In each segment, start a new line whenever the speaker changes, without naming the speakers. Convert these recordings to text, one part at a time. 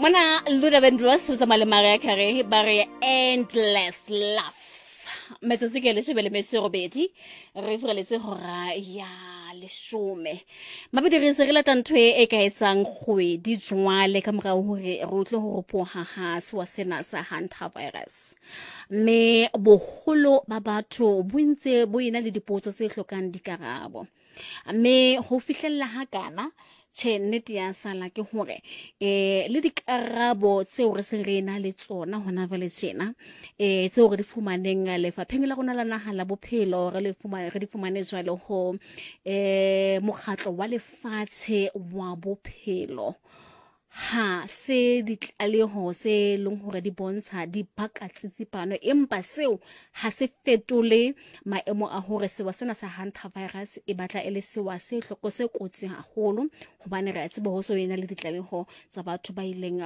Mona Luda Vendros was a malemare kare bare endless laugh. Metsotso ke le shebele mesero bedi re frele se hora ya leshome. Mabedi re se re lata ntwe e ka etsang kgwedi jwale ka morao hore re utlwe ho ropoha ha sewa sena sa hantavirus. Me boholo ba batho bo ntse bo ina le dipotso tse hlokang dikarabo. Me ho fihlella hakana tjhe nnete ya sala ke hore le dikarabo tseo re se re na le tsona hona vele tjena tseo re di fumaneng lefapheng la rona la naha la bophelo re di fumane jwale ho mokgatlo wa lefatshe wa bophelo ha se ditlaleho se leng hore di bontsha di baka tsitsipano empa seo ha se fetole maemo a hore sewa sena sa hantavirus e batla ele sewa se hloko se kotsi haholo hobane re a tseba ho so ena le ditlaleho tsa batho ba ileng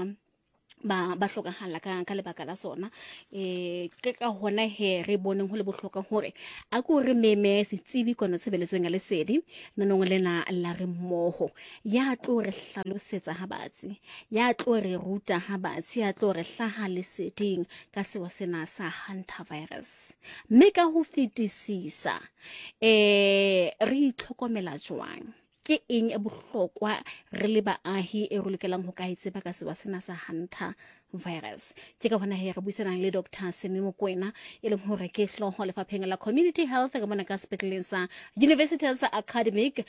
ba hlokahala ka lebaka la sona ke ka hona he re boneng ho le bohloka hore a ko re meme setsebi kono tshebeletsong ya lesedi nonong lena la re mmoho ya tlo re hlalosetsa ha batsi ya tlo re ruta ha batsi ya tlo re hlaha leseding ka sewa sena sa hantavirus mme ka ho fetisisa re itlhokomela jwang ke eng e bohlokwa re le baahi e re lokelang ho ka itseba ka sewa sena sa hantavirus ke ka hona he re buisana le Dr. Semi Mokoena e leng hore ke hloho lefapheng la community health ka mona ka sepetleleng sa University sa Academic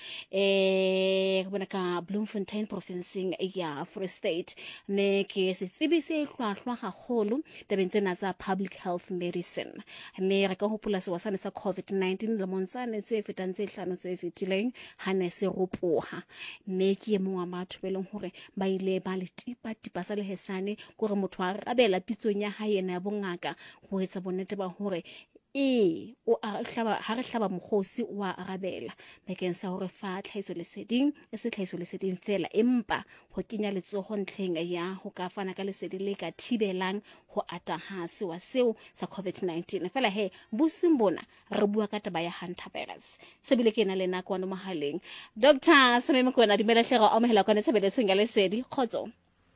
ka mona ka Bloemfontein province ya Free State me ke setsebi se hlwahlwa haholo tabeng tsena tsa public health medicine me re ka hopola sewa sena sa COVID-19 le monsane se fetang tse hlano tse fetileng hane se ropoha me ke mong wa batho be leng hore ba ile ba le tipa sa lehesane go re motho a rabela pitsong ya hae ena ya bongaka ho etsa bonnete ba hore o a hlaba ha re hlaba mokgosi wa arabela bakeng sa hore fa tlhaiso leseding se tlhaiso leseding fela empa ho kenya letsoho ntlheng ya ho ka fana ka lesedi le ka thibelang ho ata ha sewa seo sa COVID-19 fela he busing bona re bua ka taba ya hantavirus se bile ke na le nako wa mohaleng Dr. Semi Mokoena dimela hlero a mohela kwana tshebeletsong ya lesedi khotso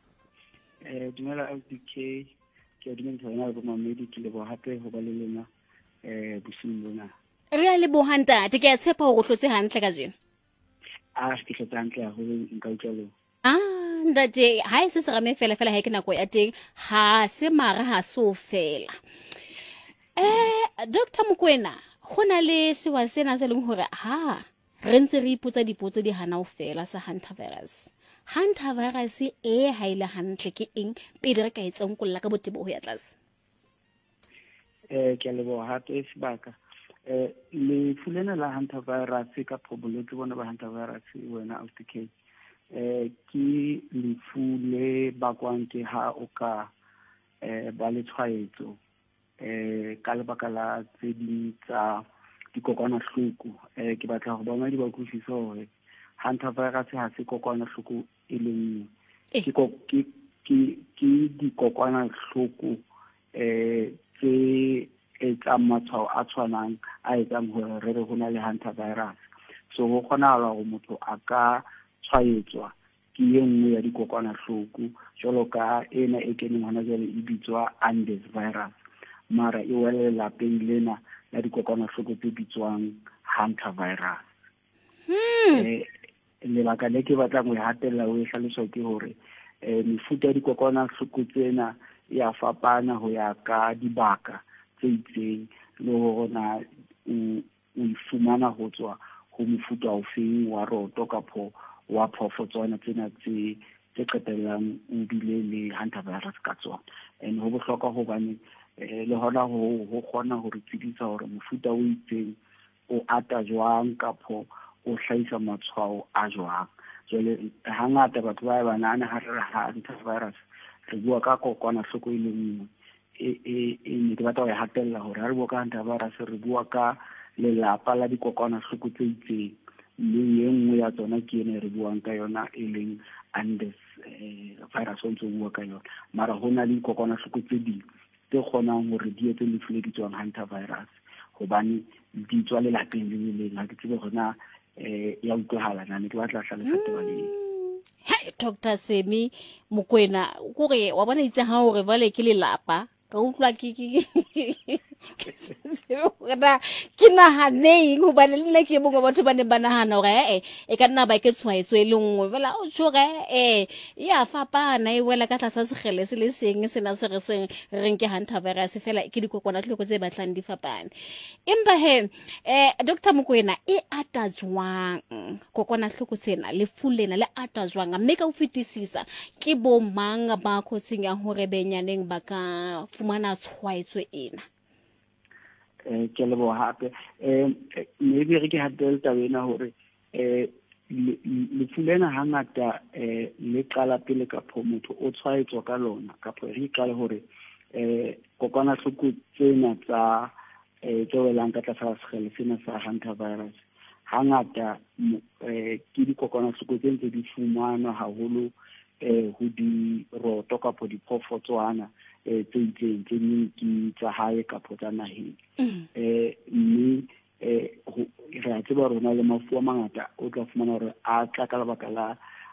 dumela LDK ke dumela hona le mamedi ke le bo hape ho ba le lena busing bona
re a le bohanta ke a tshepa ho hlotse hantle ka jeno
ke hlotse hantle haholo nka utlwa le
ndate ha e se serame fela ha ke nako ya teng ha se mara ha so fela Dr. Mokoena hona le sewa sena se leng hore re ntse re ipotsa dipotso di hana ho fela sa hantavirus ha ile hantle ke eng pele re ka etsang kolla ka botebo ho ya tlase
ke lebo hape sebaka le fulena la hantavirus ka proboletse bona ba hantavirus wena LDK ke lefu le bakwang ke ha o ka ba le tshwaetso ka lebaka la tse ding tsa dikokwanahloko ke batla go bona di ba kutlwisa hore hantavirus ha se kokwanahloko e le nngwe ke dikokwanahloko tse etsang matshwao a tshwanang a etsang hore re ho na le hantavirus so ho kgonahala hore motho a ka tshwaetswa ke e nngwe ya dikokwanahloko jwalo ka ena e keneng hona jwale e bitswa Andes virus mara e wele lapeng lena la dikokwanahloko tse bitswang hantavirus lebaka le ke batlang ho hatella ho hlalosa ke hore mefuta ya dikokwanahloko tsena ya fapana ho ya ka dibaka tse itseng le hona o ifumana ho tswa ho mofuta ofeng wa roto kapo wa phofotswana tsena tse qetellang o bile le hantavirus ka tsona ho bohlokwa hobane le hona ho kgona ho re tsebisa hore mofuta o itseng o ata jwang kapo o hlahisa matshwao a jwang jwale hangata batho ba banana ha re hantavirus re bua ka kokwanahloko e le nngwe ne ke batla ho hatella hore ha re bua ka hantavirus re bua ka lelapa la dikokwanahloko tse itseng mme e nngwe ya tsona ke ene re buang ka yona e leng Andes virus o ntse o bua ka yona mara ho na le dikokwanahloko tse ding tse kgonang hore di etse lefu le bitswang hantavirus hobane di tswa le lapeng le leng ha ke tsebe hona ya utlwahala ne ke batla hlalosa taba le
Hey, Dr. Semi Mokoena, kore wa bona itse ha hore vale ke lelapa ka utlwa ke ke nahaneng hobane le nna ke bongwe batho ba ne ba nahana hore e ka nna ba ke tshwaetso e le nngwe fela o tshore ya fapana e wela ka tlasa segele se le seng sena se re seng reng ke hantavirus fela ke dikokwanahloko tse batlang di fapane empa he Dr. Mokoena e ata jwang kokwanahloko tsena le fulena le ata jwang mme ka o fetisisa ke bo mang ba khotsing ya hore benyaneng ba ka fumana tshwaetso ena
ke lebo hape maybe re ke hatela tabena hore le fulena hangata le qala pele ka motho o tshwaetswa ka lona ka re qala hore kokwanahloko tsena tsa tse welang ka tlasa segele sena sa hantavirus hangata ke dikokwanahloko tse ntse di fumanwa haholo ho di roto kapo diphoofolo tse itseng tse ding ke tsa hae kapo tsa naheng mme re a tseba rona le mafu a mangata o tla fumana hore a tla ka lebaka la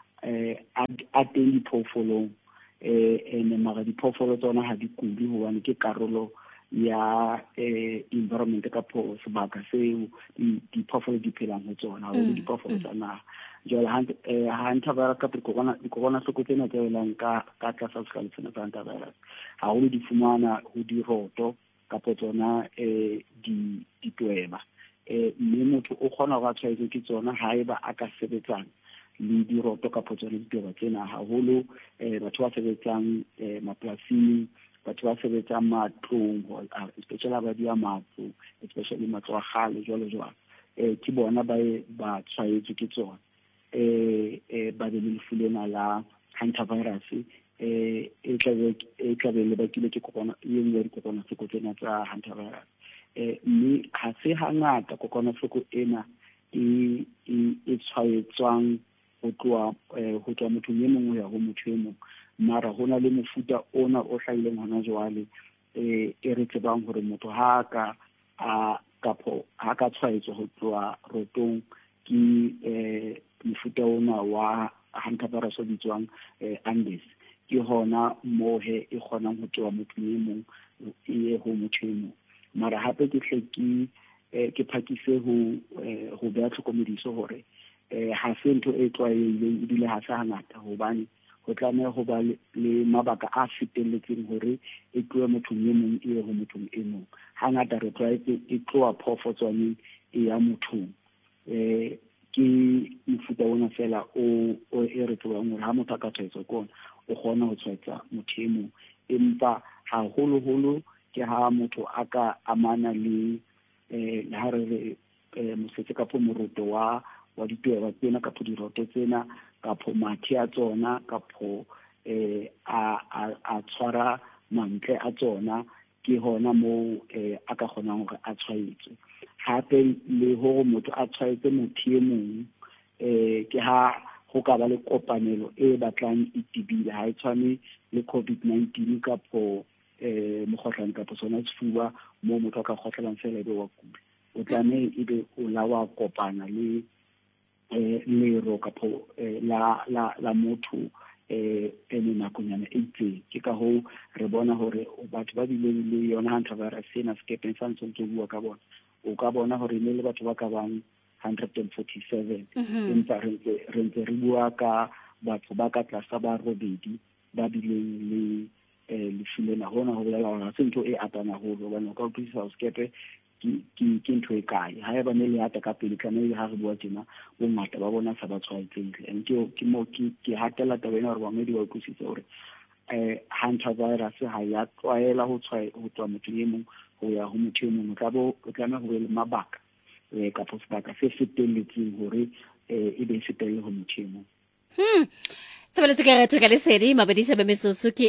a teng diphoofolong mara diphoofolo tsona ha di kuli hobane ke karolo ya environment kapo sebaka seo diphoofolo di phelang ho tsona haholo diphoofolo tsa naha jwale hantavirus ka dikokwanahloko tsena tse welang ka tlasa segale sena sa hantavirus haholo di fumana ho diroto kapo tsona ditweba mme motho o kgona go tshwaetswa ke tsona haeba a ka sebetsang le diroto kapo tsona ditweba tsena haholo batho ba sebetsang mapolasing batho ba sebetsang matlong especially ba dia matlo especially matlo a gale jwalo ke bona ba tshwaetswa ke tsona ba be le fulena la hantavirus e tlabe le bakile ke yengwe dikokwanahloko tsena tsa hantavirus mme ha se hangata kokwanahloko ena e tshwaetswang ho tloha mothong e mongwe ya ho motho e mong mara hona le mofuta ona o hlahileng hona jwale e re tsebang hore motho ha ka tshwaetswa ho tloha rotong ke mofuta ona wa hantavirus o bitswang Andes ke hona mo he e kgonang ho tloha motho e mong e ho motho e mong mara hape ke phakise ho beha tlhokomediso hore ha se ntho e tlwaelehileng ebile ha se hangata hobane ho tlameha ho ba le mabaka a fetelletseng hore e tlohe mothong e mong e ho mothong e mong hangata re tlwaetse e tloha phoofotswaneng e ya mothong ke mofuta ona fela o e re tsebang hore ha motho a ka tshwaetswa ke ona o kgona ho tshwaetsa motho e mong empa haholo ke ha motho a ka amana le ha re mosetse kapo moroto wa ditweba tsena kapo diroto tsena kapo mathe a tsona kapo a tshwara mantle a tsona ke hona mo a ka kgonang hore a tshwaetswe hape le ho motho a tshwaetse motho e mong ke ha ho ka ba le kopanelo e batlang e tibile ha e tshwane le COVID-19 kapo mokgohlane kapo sona sefuba mo motho a ka kgohlelang fela ebe wa kula o tlameha ebe o la wa kopana le lero kapo la motho ene nakonyana e itseng ke ka ho re bona hore batho ba bileng le yona hantavirus ena sekepeng sa ntse ke bua ka bona o ka bona hore le batho ba ka bang 147 empa re ntse re bua ka batho ba ka tlasa ba robedi ba bileng le lefilena hona ho bolela hore se ntho e atana holo hobane o ka utlwisisa sekepe ke ntho e kae ha eba ne le ata ka pele ka ne ha re bua tjena bongata ba bona sa ba tshwaetsehile and ke mo ke hatela tabena hore bamedi ba utlwisisa hore hantavirus ha ya tlwaela ho tswa motho e mong ho ya ho motho e mong o tlameha ho be le mabaka kapo sebaka se fetelletseng hore e be fetelle ho motho e mong
Sebeletse ka re thoka lesedi mabedisha be metsotso ke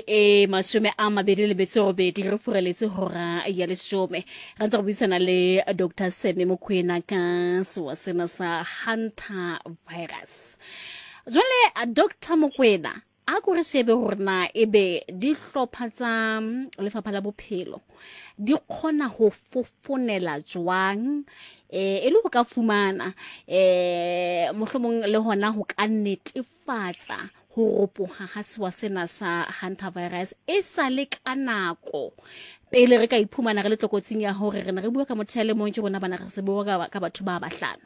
28 re fureletse hora ya 10 re ntse go buisana le Dr. Semi Mokoena ka sewa sena sa hantavirus. Jwale Dr. Mokoena a ko re shebe hore na ebe dihlopha tsa lefapha la bophelo di kgona ho fofonela jwang e le ho ka fumana mohlomong le hona ho ka netefatsa ho ropoha ha sewa sena sa hantavirus e sa le ka nako pele re ka iphumana re le tlokotsing ya hore re ne re bua ka motho le mong ke rona bana re se bua ka batho ba bahlano.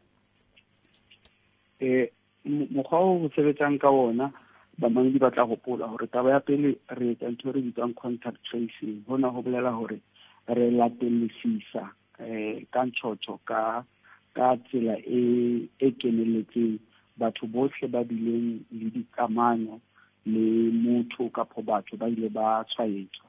Mokgwa o sebetsang ka ona bamang di batla hopola hore taba ya pele re etsa ntho re bitsang contact tracing. Hona ho bolela hore re latellisisa ka ntshotso ka tsela e kenelletseng batho bohle ba bileng le dikamano le motho kapo batho ba ile ba tshwaetswa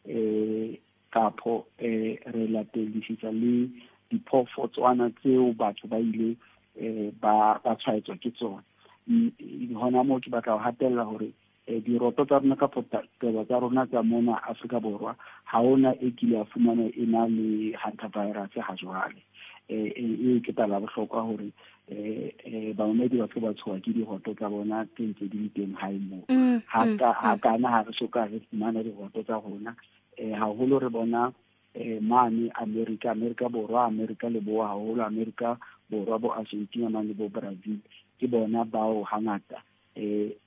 kapo re latellisisa le diphoofolo tseo batho ba ile ba tshwaetswa ke tsona. Hona mo ke batla ho hatella hore diroto tsa rona ka taba tsa rona tsa mona Afrika Borwa ha ona e kile a fumana ena le hantavirus ha jwale. Ke taba bohlokwa hore baemedi ba tlo ba tshoa ke diroto tsa bona tse ntse di le teng hae mo. Ha kana ha re soka re fumana diroto tsa rona haholo re bona mane America Borwa, America Leboa haholo, America Borwa bo Argentina mane bo Brazil ke bona bao hangata